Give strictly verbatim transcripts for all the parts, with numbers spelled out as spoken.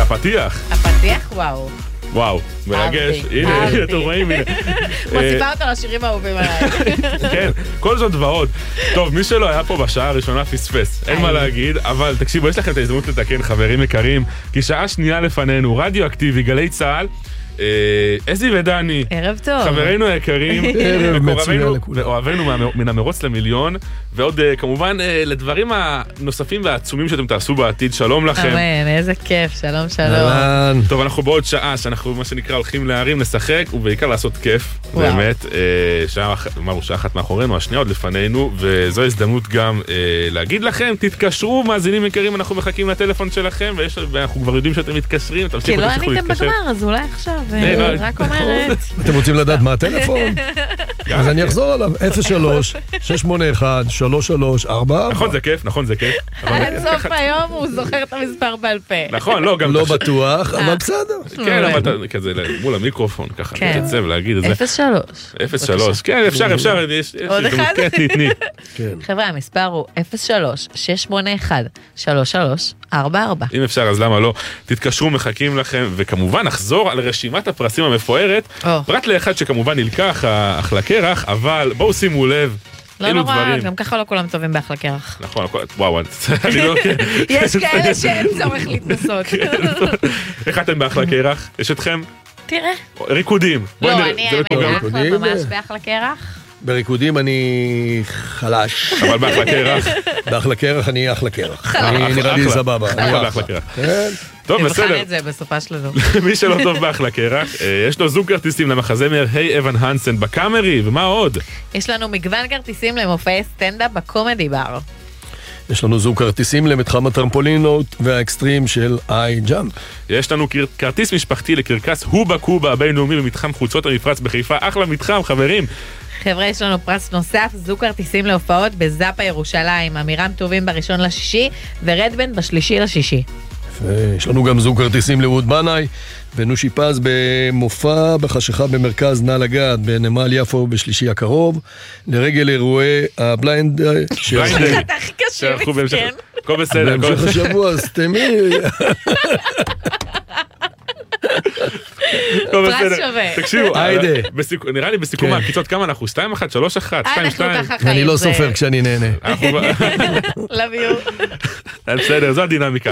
הפתיח. הפתיח, וואו. וואו, מרגש. הנה, אתם רואים, הנה. מוסיפה אותו לשירים האהובים עליי. כן, כל זאת ועוד. טוב, מי שלא היה פה בשעה הראשונה פספס, אין מה להגיד, אבל תקשיבו, יש לכם את ההזדמנות לתקן, חברים יקרים, כי שעה שנייה לפנינו, רדיו אקטיבי, גלי צהל, אזי ודני, ערב טוב. חברינו היקרים, ואוהבינו מן המרוץ למיליון, ועוד כמובן לדברים הנוספים והעצומים שאתם תעשו בעתיד. שלום לכם. אמן, איזה כיף, שלום שלום. טוב, אנחנו בעוד שעה שאנחנו מה שנקרא הולכים להרים, לשחק ובעיקר לעשות כיף, באמת. שעה אחת מאחורינו, השנייה עוד לפנינו, וזו הזדמנות גם להגיד לכם, תתקשרו, מאזינים יקרים, אנחנו מחכים לטלפון שלכם, ואנחנו כבר יודעים שאתם מתקשרים. כי לא עניתם בגמר, אז אולי עכשיו רק אומרת. אתם רוצים לדעת מה הטלפון? אז אני אחזור עליו, אפס שלוש שש שמונה אחד שלוש שלוש ארבע ארבע. נכון, זה כיף, נכון, זה כיף. עד סוף היום הוא זוכר את המספר בעל פה. נכון, לא, גם... לא בטוח, אבל בסדר. כן, אבל אתה כזה מול המיקרופון, ככה, קצב להגיד את זה. אפס שלוש. אפס שלוש, כן, אפשר, אפשר. עוד אחד? תני, תני. חבר'ה, המספר הוא אפס שלוש שש שמונה אחד שלוש שלוש ארבע ארבע. אם אפשר, אז למה לא? תתקשרו, מחכים לכם, וכמובן נחזור על רשימת הפרסים המפוארת, פרט לאחד שכמובן נלקח אחלה קרח, אבל בואו שימו לב, לא נורא, גם ככה לא כולם טובים באחלה קרח. נכון, וואו, אני לא... יש כאלה שאין צורך להתנסות. איך אתם באחלה קרח? יש אתכם? תראה. ריקודים. לא, אני האמת, ממש באחלה קרח. בריקודים אני חלש. אבל באחלה קרח? באחלה קרח אני אחלה קרח. אני נראה לי סבבה. אני באחלה קרח. טוב, בסדר. תבחן את זה בסופה שלנו. מי שלא טוב באחלה קרח, יש לו זוג כרטיסים למחזמר היי אבן הנסן בקאמרי, ומה עוד? יש לנו מגוון כרטיסים למופעי סטנדאפ בקומדי בר. יש לנו זוג כרטיסים למתחם הטרמפולינות והאקסטרים של איי ג'אמפ. יש לנו כרטיס משפחתי לקרקס הובה קובה הבינלאומי במתחם חוצות המפרץ בחיפה. אחלה מתחם, חברים. חבר'ה, יש לנו פרס נוסף, זוג כרטיסים להופעות בזאפה ירושלים, אמירם טובים בראשון לשישי ורדבן בשלישי לשישי. יש לנו גם זוג כרטיסים לווד בנאי ונושי פז במופע בחשיכה במרכז נע לגעת בנמל יפו בשלישי הקרוב, לרגל אירועי הבליינד בליינד אתה הכי קשה מסכן. הכל בסדר. בהמשך השבוע, סתמי. פרס שווה. תקשיבו, נראה לי בסיכום העקיצות כמה אנחנו? שתיים אחת, שלוש אחת, שתיים שתיים. אני לא סופר כשאני נהנה. Love you. בסדר, זו הדינמיקה.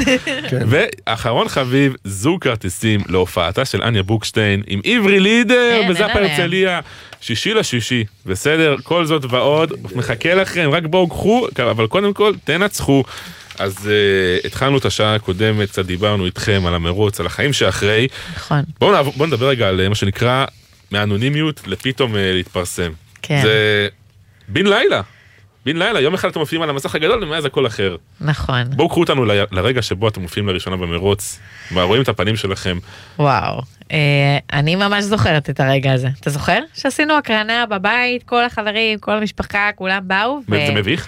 ואחרון חביב, זוג כרטיסים להופעתה של אניה בוקשטיין עם עברי לידר בזאפה הרצליה, שישי לשישי. בסדר, כל זאת ועוד, מחכה לכם, רק בואו קחו, אבל קודם כל תנצחו. אז uh, התחלנו את השעה הקודמת, קצת דיברנו איתכם על המרוץ, על החיים שאחרי. נכון. בואו נעבור, בואו נדבר רגע על מה שנקרא מאנונימיות לפתאום uh, להתפרסם. כן. זה בין לילה. בין לילה, יום אחד אתם מופיעים על המסך הגדול, ומאז הכל אחר. נכון. בואו קחו אותנו ל- לרגע שבו אתם מופיעים לראשונה במרוץ, ורואים את הפנים שלכם. וואו, אה, אני ממש זוכרת את הרגע הזה. אתה זוכר? שעשינו הקרנה בבית, כל החברים, כל המשפחה, כולם באו. ו... זה מביך?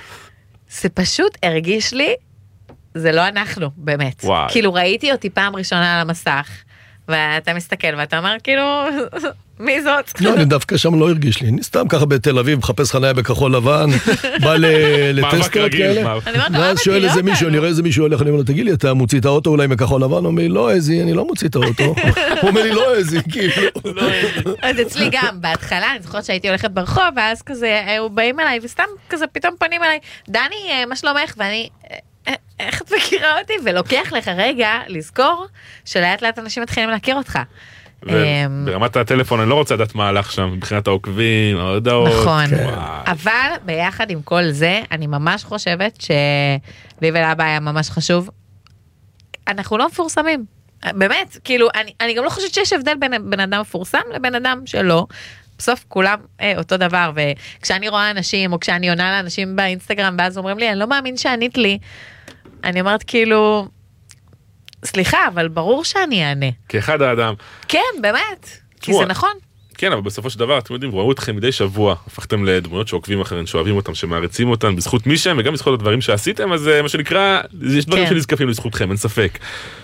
זה פשוט הרגיש לי, זה לא אנחנו, באמת. וואי. כאילו ראיתי אותי פעם ראשונה על המסך, ואתה מסתכל ואתה אומר כאילו, מי זאת? לא, אני דווקא שם לא הרגיש לי. אני סתם ככה בתל אביב, מחפש חניה בכחול לבן, בא לטסטות כאלה, ואז שואל איזה מישהו, אני רואה איזה מישהו הולך, אני אומר לו, תגיד לי, אתה מוציא את האוטו אולי מכחול לבן? הוא אומר לי, לא איזי, אני לא מוציא את האוטו. הוא אומר לי, לא איזי, כאילו. אז אצלי גם, בהתחלה, אני זוכרת שהייתי הולכת ברחוב, ואז כזה, הוא באים אליי, וסתם כזה פתאום פנים אליי, דני, מה שלומך? ואני... איך את מכירה אותי? ולוקח לך רגע לזכור שלאט לאט אנשים מתחילים להכיר אותך. ברמת הטלפון אני לא רוצה לדעת מה הלך שם, מבחינת העוקבים, ההודעות. נכון, אבל ביחד עם כל זה, אני ממש חושבת שלי ולאבא היה ממש חשוב, אנחנו לא מפורסמים. באמת, כאילו, אני, אני גם לא חושבת שיש הבדל בין בן אדם מפורסם לבן אדם שלא. בסוף כולם אה, אותו דבר, וכשאני רואה אנשים, או כשאני עונה לאנשים באינסטגרם, ואז אומרים לי, אני לא מאמין שענית לי, אני אומרת כאילו, סליחה, אבל ברור שאני אענה. כאחד האדם. כן, באמת, כי זה נכון. כן, אבל בסופו של דבר, אתם יודעים, ראו אתכם מדי שבוע, הפכתם לדמויות שעוקבים אחריהם, שאוהבים אותם, שמעריצים אותם, בזכות מי שהם, וגם בזכות הדברים שעשיתם, אז מה שנקרא, יש דברים שנזקפים לזכותכם, אין ספק.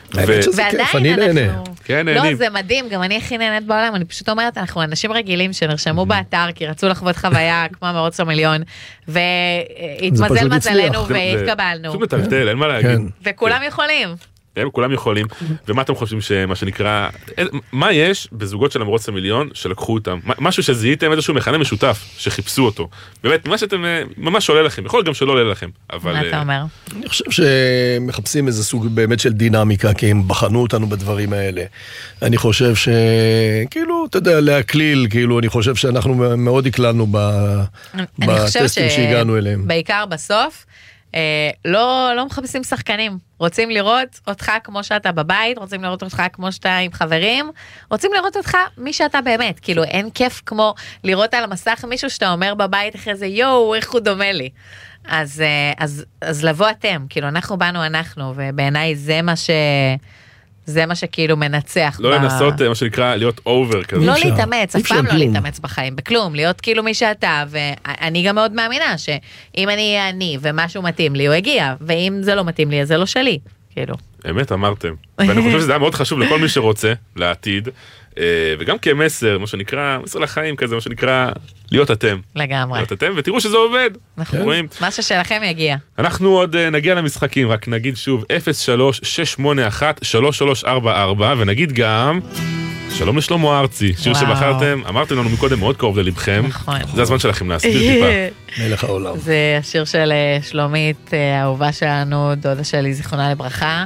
ועדיין אנחנו... כן, לא, זה מדהים, גם אני הכי נהנית בעולם, אני פשוט אומרת, אנחנו אנשים רגילים שנרשמו באתר, כי רצו לחוות חוויה כמו המרוץ למיליון, והתמזל מזלנו והתקבלנו. פשוט מטלטל, אין מה להגיד. וכולם יכולים. הם כולם יכולים, ומה אתם חושבים שמה שנקרא, מה יש בזוגות של המרוץ למיליון שלקחו אותם? משהו שזיהיתם איזשהו מכנה משותף, שחיפשו אותו. באמת, מה שאתם ממש עולה לכם, יכול גם שלא עולה לכם, אבל... מה אתה אומר? אני חושב שמחפשים איזה סוג באמת של דינמיקה, כי הם בחנו אותנו בדברים האלה. אני חושב שכאילו, אתה יודע, להקליל, כאילו, אני חושב שאנחנו מאוד הקללנו בטסטים שהגענו אליהם. בעיקר בסוף, אה, לא, לא מחפשים שחקנים, רוצים לראות אותך כמו שאתה בבית, רוצים לראות אותך כמו שאתה עם חברים, רוצים לראות אותך מי שאתה באמת, כאילו אין כיף כמו לראות על המסך מישהו שאתה אומר בבית אחרי זה, יואו, איך הוא דומה לי. אז, אז, אז לבוא אתם, כאילו אנחנו באנו אנחנו, ובעיניי זה מה ש... זה מה שכאילו מנצח. לא לנסות, מה שנקרא, להיות אובר כזה. לא להתאמץ, אף פעם לא להתאמץ בחיים, בכלום, להיות כאילו מי שאתה, ואני גם מאוד מאמינה שאם אני אהיה אני ומשהו מתאים לי, הוא הגיע, ואם זה לא מתאים לי, אז זה לא שלי, כאילו. אמת, אמרתם. ואני חושב שזה היה מאוד חשוב לכל מי שרוצה, לעתיד, וגם כמסר, מה שנקרא, מסר לחיים כזה, מה שנקרא, להיות אתם. לגמרי. להיות אתם, ותראו שזה עובד. נכון. מה ששלכם יגיע. אנחנו עוד נגיע למשחקים, רק נגיד שוב, אפס שלוש שש שמונה אחת שלוש שלוש ארבע ארבע, ונגיד גם, שלום לשלמה ארצי, שיר שבחרתם, אמרתם לנו מקודם מאוד קרוב ללבכם. נכון. זה הזמן שלכם להסביר טיפה. מלך העולם. זה השיר של שלומית, האהובה שלנו, דודה שלי, זיכרונה לברכה.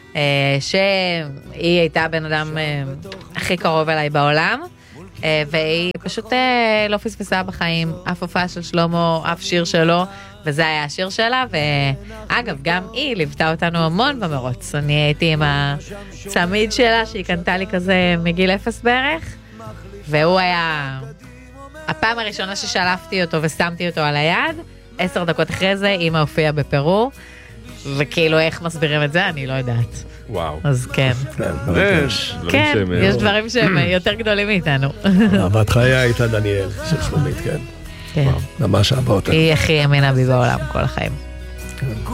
שהיא הייתה בן אדם הכי קרוב אליי בעולם, והיא פשוט לא פספסה בחיים אף הופעה של שלמה, אף שיר שלו, וזה היה השיר שלה. ואגב, גם היא ליוותה אותנו המון במרוץ. אני הייתי עם הצמיד שלה שהיא קנתה לי כזה מגיל אפס בערך, והוא היה הפעם הראשונה ששלפתי אותו ושמתי אותו על היד. עשר דקות אחרי זה אמא הופיעה בפרו, וכאילו איך מסבירים את זה אני לא יודעת. וואו. אז כן. כן, יש דברים שהם יותר גדולים מאיתנו. אהבת חיי הייתה דניאל של שלומית, כן. כן. ממש אהבה אותה. היא הכי האמינה בי בעולם כל החיים.